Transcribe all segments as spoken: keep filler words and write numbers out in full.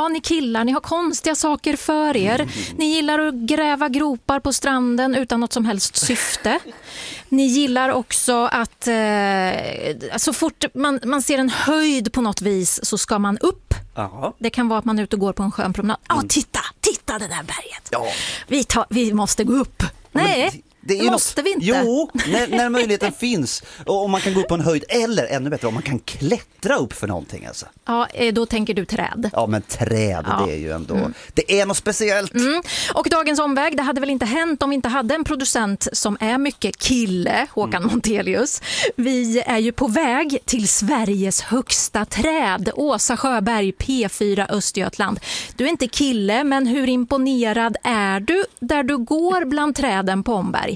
ni killar, ni har konstiga saker för er. Ni gillar att gräva gropar på stranden utan något som helst syfte. Ni gillar också att eh, så fort man, man ser en höjd på något vis så ska man upp. Aha. Det kan vara att man är ute och går på en skön promenad. Ja, mm. oh, titta, titta det där berget. Ja. Vi, tar, vi måste gå upp. Nej, det, det, är det måste något, vi inte. Jo, när, när möjligheten finns. Och om man kan gå upp på en höjd, eller ännu bättre, om man kan klättra upp för någonting. Alltså. Ja, då tänker du träd. Ja, men träd, ja. Det är ju ändå... Mm. Det är något speciellt. Mm. Och dagens omväg, det hade väl inte hänt om vi inte hade en producent som är mycket kille, Håkan mm. Montelius. Vi är ju på väg till Sveriges högsta träd, Åsa Sjöberg, P fyra Östergötland. Du är inte kille, men hur imponerad är du där du går bland träden på Omberg?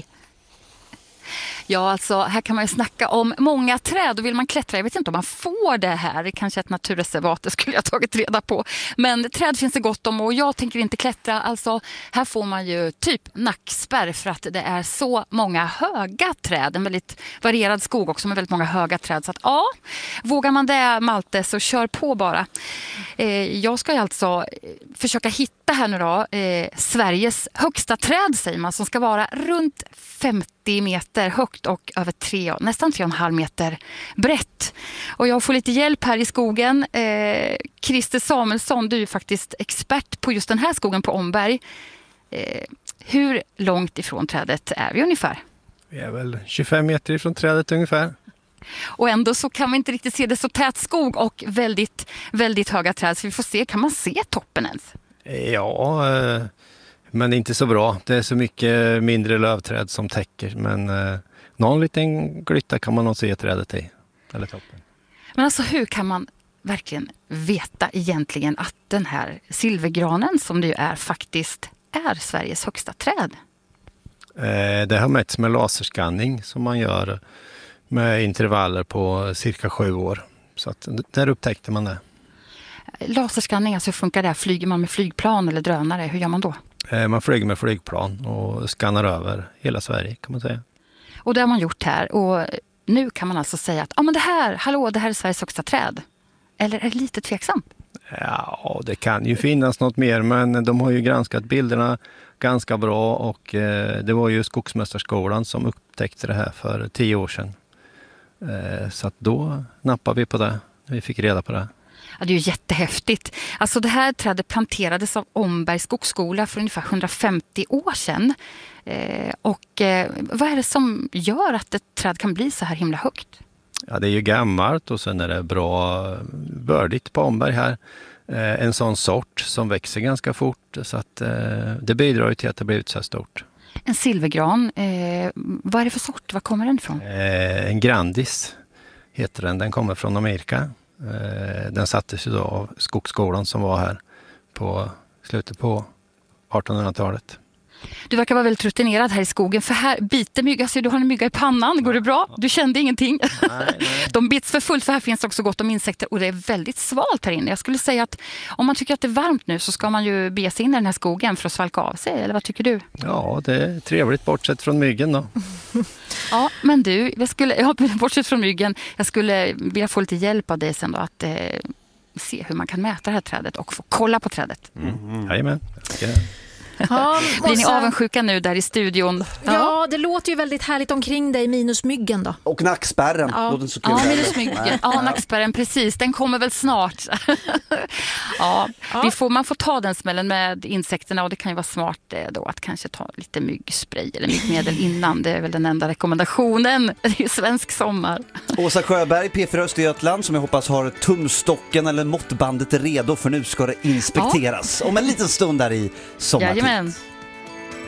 Ja, alltså här kan man ju snacka om många träd och vill man klättra, jag vet inte om man får det här, det kanske ett naturreservat, det skulle jag ha tagit reda på. Men träd finns det gott om och jag tänker inte klättra, alltså här får man ju typ nackspärr för att det är så många höga träd, en väldigt varierad skog också med väldigt många höga träd. Så att ja, vågar man det Malte så kör på bara. Eh, jag ska ju alltså försöka hitta här nu då, eh, Sveriges högsta träd säger man, som ska vara runt femtio meter högt och över tre, nästan tre och en halv meter brett. Och jag får lite hjälp här i skogen. Eh, Christer Samuelsson, du är faktiskt expert på just den här skogen på Omberg. Eh, hur långt ifrån trädet är vi ungefär? Vi är väl tjugofem meter ifrån trädet ungefär. Och ändå så kan vi inte riktigt se det, så tät skog och väldigt, väldigt höga träd. Så vi får se, kan man se toppen ens? Ja, eh, men inte så bra. Det är så mycket mindre lövträd som täcker. Men eh, någon liten glytta kan man nog se trädet i. Eller toppen. Men alltså hur kan man verkligen veta egentligen att den här silvergranen som det ju är faktiskt är Sveriges högsta träd? Eh, det har mätts med laserskanning som man gör med intervaller på cirka sju år. Så att där upptäckte man det. Laserskanning, alltså hur funkar det? Flyger man med flygplan eller drönare? Hur gör man då? Eh, man flyger med flygplan och skannar över hela Sverige kan man säga. Och det har man gjort här. Och nu kan man alltså säga att ah, men det här, hallå, det här är Sveriges högsta träd. Eller är det lite tveksamt? Ja, det kan ju finnas något mer, men de har ju granskat bilderna ganska bra och eh, det var ju Skogsmästarskolan som upptäckte det här för tio år sedan. Eh, så att då nappade vi på det. Vi fick reda på det. Ja, det är ju jättehäftigt. Alltså det här trädet planterades av Ombergs skogsskola för ungefär hundrafemtio år sedan. Eh, och eh, vad är det som gör att ett träd kan bli så här himla högt? Ja, det är ju gammalt och sen är det bra bördigt på Omberg här. Eh, en sån sort som växer ganska fort så att eh, det bidrar ju till att det blivit så här stort. En silvergran, eh, vad är det för sort? Var kommer den ifrån? Eh, en Grandis heter den. Den kommer från Amerika. Eh, den sattes ju då av skogsskolan som var här på slutet på artonhundratalet. Du verkar vara väldigt rutinerad här i skogen, för här biter mygga. Så du har en mygga i pannan, går det bra? Du kände ingenting? Nej, nej. De bits för fullt, för här finns också gott om insekter och det är väldigt svalt här inne. Jag skulle säga att om man tycker att det är varmt nu så ska man ju be sig in i den här skogen för att svalka av sig, eller vad tycker du? Ja, det är trevligt bortsett från myggen då. Ja, men du, jag skulle, ja, bortsett från myggen, jag skulle vilja få lite hjälp av dig sen då att eh, se hur man kan mäta det här trädet och få kolla på trädet. Mm. Jajamän. Ja. Ja, blir ni avundsjuka nu där i studion? Ja. ja, det låter ju väldigt härligt omkring dig, minus myggen då. Och nackspärren. Ja, låter så kul. Ja, minus myggen. Ja, nackspärren, precis. Den kommer väl snart. ja, ja. Vi får, man får ta den smällen med insekterna och det kan ju vara smart då att kanske ta lite myggspray eller myggmedel innan. Det är väl den enda rekommendationen. Det är ju svensk sommar. Åsa Sjöberg, P fyra Östergötland, som jag hoppas har tumstocken eller måttbandet redo, för nu ska det inspekteras ja. om en liten stund där i sommartid. Jajamän.